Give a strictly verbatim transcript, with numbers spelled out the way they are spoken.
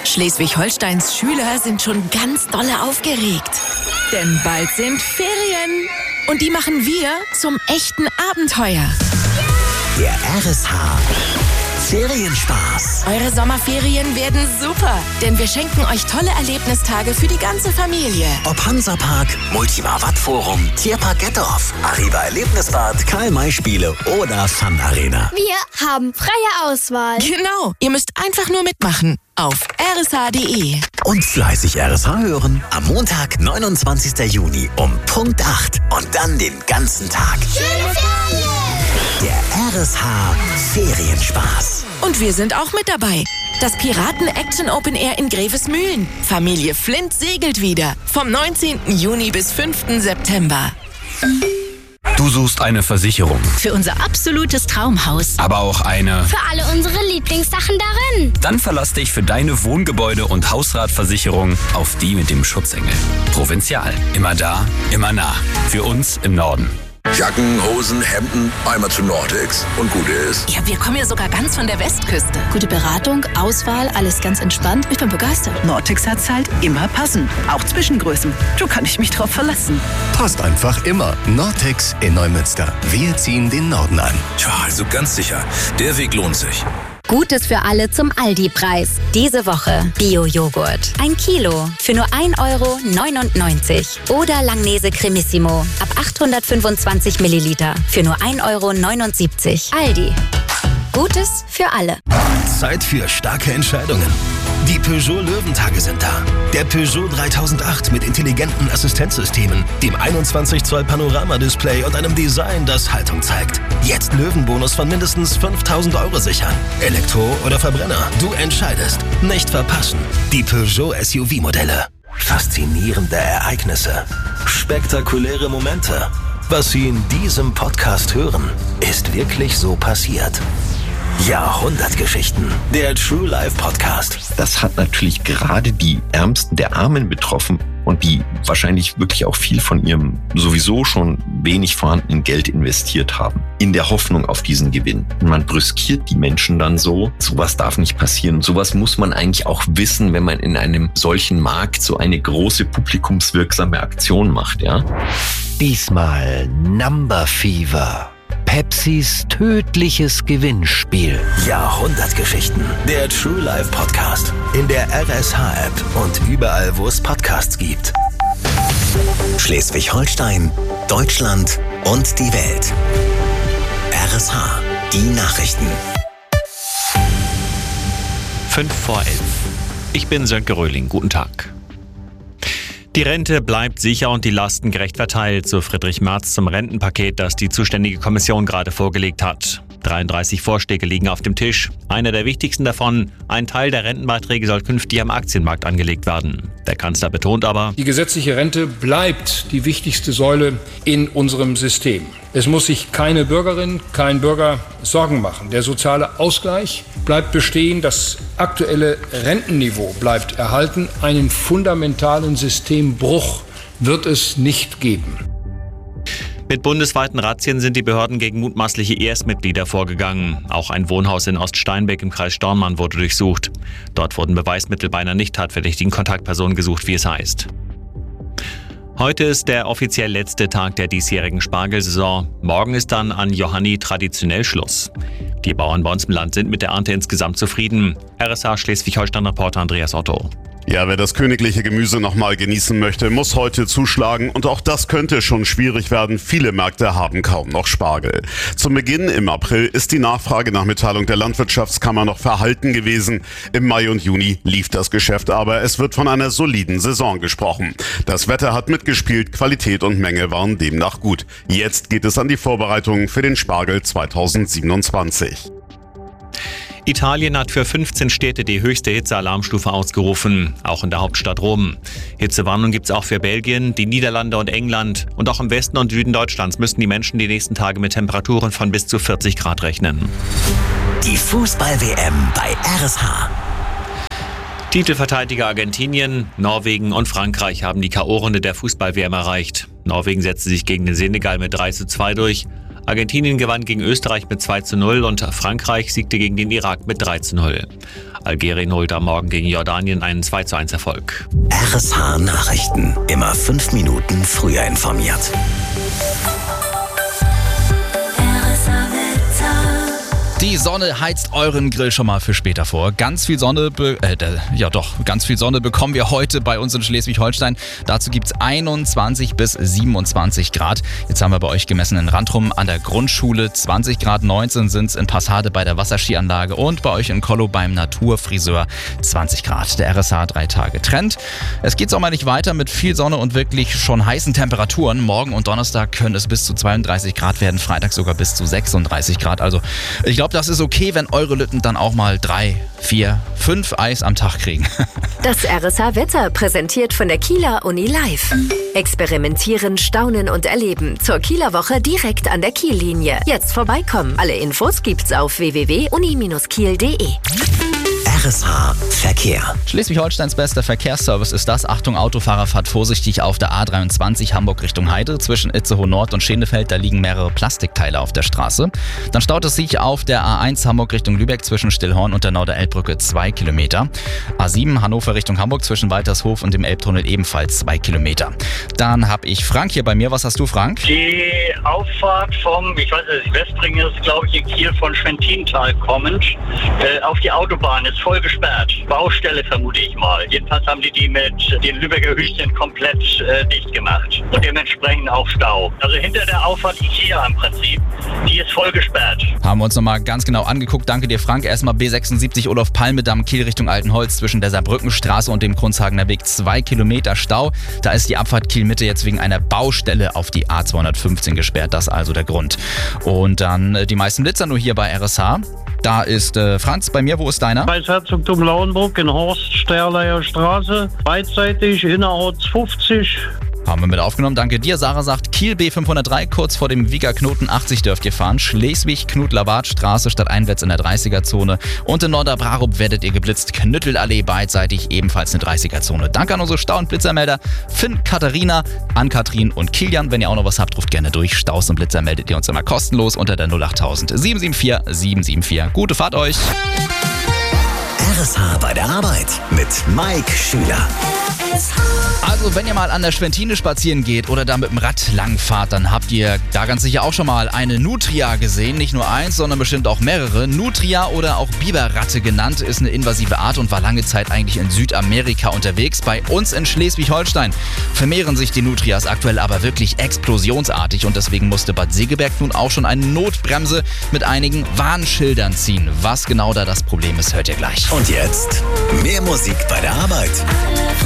Schleswig-Holsteins Schüler sind schon ganz dolle aufgeregt. Denn bald sind Ferien. Und die machen wir zum echten Abenteuer. Der R S H Ferienspaß. Eure Sommerferien werden super, denn wir schenken euch tolle Erlebnistage für die ganze Familie. Ob Hansapark, Multimar Wattforum, Tierpark Gettorf, Arriva Erlebnisbad, Karl-May-Spiele oder Fun Arena. Wir haben freie Auswahl. Genau, ihr müsst einfach nur mitmachen. Auf r s h punkt d e. Und fleißig R S H hören. Am Montag, neunundzwanzigsten Juni um Punkt acht. Und dann den ganzen Tag. Schöne Ferien! Der R S H Ferienspaß. Und wir sind auch mit dabei. Das Piraten-Action Open Air in Grevesmühlen. Familie Flint segelt wieder. Vom neunzehnten Juni bis fünften September. Du suchst eine Versicherung. Für unser absolutes Traumhaus. Aber auch eine... Für alle unsere Lieblingssachen darin. Dann verlass dich für deine Wohngebäude- und Hausratversicherung auf die mit dem Schutzengel. Provinzial. Immer da, immer nah. Für uns im Norden. Jacken, Hosen, Hemden, einmal zu Nordics und gut ist. Ja, wir kommen ja sogar ganz von der Westküste. Gute Beratung, Auswahl, alles ganz entspannt. Ich bin begeistert. Nortex hat's halt immer passend. Auch Zwischengrößen. Da kann ich mich drauf verlassen. Passt einfach immer. Nortex in Neumünster. Wir ziehen den Norden an. Tja, also ganz sicher, der Weg lohnt sich. Gutes für alle zum Aldi-Preis. Diese Woche Bio-Joghurt. Ein Kilo für nur ein Euro neunundneunzig. Oder Langnese Cremissimo ab achthundertfünfundzwanzig Milliliter für nur ein Euro neunundsiebzig. Aldi. Gutes für alle. Zeit für starke Entscheidungen. Die Peugeot Löwentage sind da. Der Peugeot dreitausendacht mit intelligenten Assistenzsystemen, dem einundzwanzig Zoll Panoramadisplay und einem Design, das Haltung zeigt. Jetzt Löwenbonus von mindestens fünftausend Euro sichern. Elektro oder Verbrenner, du entscheidest. Nicht verpassen. Die Peugeot S U V-Modelle. Faszinierende Ereignisse. Spektakuläre Momente. Was Sie in diesem Podcast hören, ist wirklich so passiert. Jahrhundertgeschichten. Der True Life Podcast. Das hat natürlich gerade die Ärmsten der Armen betroffen und die wahrscheinlich wirklich auch viel von ihrem sowieso schon wenig vorhandenen Geld investiert haben. In der Hoffnung auf diesen Gewinn. Und man brüskiert die Menschen dann so. Sowas darf nicht passieren. Und sowas muss man eigentlich auch wissen, wenn man in einem solchen Markt so eine große publikumswirksame Aktion macht, ja? Diesmal Number Fever. Pepsis tödliches Gewinnspiel. Jahrhundertgeschichten. Der True Life Podcast. In der R S H-App und überall, wo es Podcasts gibt. Schleswig-Holstein, Deutschland und die Welt. R S H. Die Nachrichten. Fünf vor elf. Ich bin Sönke Röhling. Guten Tag. Die Rente bleibt sicher und die Lasten gerecht verteilt, so Friedrich Merz zum Rentenpaket, das die zuständige Kommission gerade vorgelegt hat. dreiunddreißig Vorschläge liegen auf dem Tisch. Einer der wichtigsten davon: ein Teil der Rentenbeiträge soll künftig am Aktienmarkt angelegt werden. Der Kanzler betont aber, die gesetzliche Rente bleibt die wichtigste Säule in unserem System. Es muss sich keine Bürgerin, kein Bürger Sorgen machen. Der soziale Ausgleich bleibt bestehen, das aktuelle Rentenniveau bleibt erhalten. Einen fundamentalen Systembruch wird es nicht geben. Mit bundesweiten Razzien sind die Behörden gegen mutmaßliche I S-Mitglieder vorgegangen. Auch ein Wohnhaus in Oststeinbeck im Kreis Stornmann wurde durchsucht. Dort wurden Beweismittel bei einer nicht tatverdächtigen Kontaktperson gesucht, wie es heißt. Heute ist der offiziell letzte Tag der diesjährigen Spargelsaison. Morgen ist dann an Johanni traditionell Schluss. Die Bauern bei uns im Land sind mit der Ernte insgesamt zufrieden. R S H Schleswig-Holstein-Reporter Andreas Otto. Ja, wer das königliche Gemüse nochmal genießen möchte, muss heute zuschlagen. Und auch das könnte schon schwierig werden. Viele Märkte haben kaum noch Spargel. Zum Beginn im April ist die Nachfrage nach Mitteilung der Landwirtschaftskammer noch verhalten gewesen. Im Mai und Juni lief das Geschäft, aber es wird von einer soliden Saison gesprochen. Das Wetter hat mitgespielt, Qualität und Menge waren demnach gut. Jetzt geht es an die Vorbereitungen für den Spargel zweitausendsiebenundzwanzig. Italien hat für fünfzehn Städte die höchste Hitzealarmstufe ausgerufen, auch in der Hauptstadt Rom. Hitzewarnung gibt's auch für Belgien, die Niederlande und England. Und auch im Westen und Süden Deutschlands müssen die Menschen die nächsten Tage mit Temperaturen von bis zu vierzig Grad rechnen. Die Fußball-W M bei R S H. Titelverteidiger Argentinien, Norwegen und Frankreich haben die K O-Runde der Fußball-W M erreicht. Norwegen setzte sich gegen den Senegal mit drei zu zwei durch. Argentinien gewann gegen Österreich mit zwei zu null und Frankreich siegte gegen den Irak mit drei zu null. Algerien holte am Morgen gegen Jordanien einen zwei zu eins Erfolg. R S H Nachrichten. Immer fünf Minuten früher informiert. Die Sonne heizt euren Grill schon mal für später vor. Ganz viel Sonne, be- äh, ja doch, ganz viel Sonne bekommen wir heute bei uns in Schleswig-Holstein. Dazu gibt's einundzwanzig bis siebenundzwanzig Grad. Jetzt haben wir bei euch gemessen in Randrum an der Grundschule. zwanzig Grad, neunzehn sind's in Passade bei der Wasserskianlage und bei euch in Kollow beim Naturfriseur zwanzig Grad. Der R S H drei Tage Trend. Es geht sommerlich weiter mit viel Sonne und wirklich schon heißen Temperaturen. Morgen und Donnerstag können es bis zu zweiunddreißig Grad werden, Freitag sogar bis zu sechsunddreißig Grad. Also ich glaube, das ist okay, wenn eure Lütten dann auch mal drei, vier, fünf Eis am Tag kriegen. Das R S H-Wetter präsentiert von der Kieler Uni Live. Experimentieren, staunen und erleben. Zur Kieler Woche direkt an der Kiellinie. Jetzt vorbeikommen. Alle Infos gibt's auf w w w punkt uni Bindestrich kiel punkt de. R S H Verkehr. Schleswig-Holsteins bester Verkehrsservice ist das. Achtung, Autofahrer, fahrt vorsichtig auf der A dreiundzwanzig Hamburg Richtung Heide. Zwischen Itzehoe Nord und Schenefeld, da liegen mehrere Plastikteile auf der Straße. Dann staut es sich auf der A eins Hamburg Richtung Lübeck zwischen Stillhorn und der Norderelbbrücke zwei Kilometer. A sieben Hannover Richtung Hamburg zwischen Waltershof und dem Elbtunnel ebenfalls zwei Kilometer. Dann habe ich Frank hier bei mir. Was hast du, Frank? Die Auffahrt vom, ich weiß nicht, Westring ist, glaube ich, in Kiel von Schwentintal kommend, äh, auf die Autobahn ist voll gesperrt. Baustelle vermute ich mal. Jedenfalls haben die die mit den Lübecker Hütchen komplett äh, dicht gemacht und dementsprechend auch Stau. Also hinter der Auffahrt Ikea im Prinzip, die ist voll gesperrt. Haben wir uns nochmal ganz genau angeguckt. Danke dir, Frank. Erstmal B sechsundsiebzig Olaf Palme-Damm, Kiel Richtung Altenholz zwischen der Saarbrückenstraße und dem Kunzhagener Weg. Zwei Kilometer Stau. Da ist die Abfahrt Kiel-Mitte jetzt wegen einer Baustelle auf die A zweihundertfünfzehn gesperrt. Das ist also der Grund. Und dann äh, die meisten Blitzer nur hier bei R S H. Da ist äh, Franz bei mir. Wo ist deiner? Kreisherzogtum Lauenburg in Horst Sterleier Straße. Beidseitig innerorts fünfzig. Haben wir mit aufgenommen. Danke dir. Sarah sagt, Kiel B fünfhundertdrei, kurz vor dem Wieger Knoten achtzig dürft ihr fahren. Schleswig, Knut-Labat Straße statt einwärts in der dreißiger-Zone. Und in Norderbrarup werdet ihr geblitzt. Knüttelallee beidseitig, ebenfalls eine dreißiger-Zone. Danke an unsere Stau- und Blitzermelder Finn, Katharina, Ann-Kathrin und Kilian. Wenn ihr auch noch was habt, ruft gerne durch. Staus und Blitzer meldet ihr uns immer kostenlos unter der null achttausend sieben sieben vier sieben sieben vier. Gute Fahrt euch! R S H bei der Arbeit mit Mike Schüler. Also wenn ihr mal an der Schwentine spazieren geht oder da mit dem Rad langfahrt, dann habt ihr da ganz sicher auch schon mal eine Nutria gesehen. Nicht nur eins, sondern bestimmt auch mehrere. Nutria oder auch Biberratte genannt, ist eine invasive Art und war lange Zeit eigentlich in Südamerika unterwegs. Bei uns in Schleswig-Holstein vermehren sich die Nutrias aktuell aber wirklich explosionsartig und deswegen musste Bad Segeberg nun auch schon eine Notbremse mit einigen Warnschildern ziehen. Was genau da das Problem ist, hört ihr gleich. Und jetzt mehr Musik bei der Arbeit.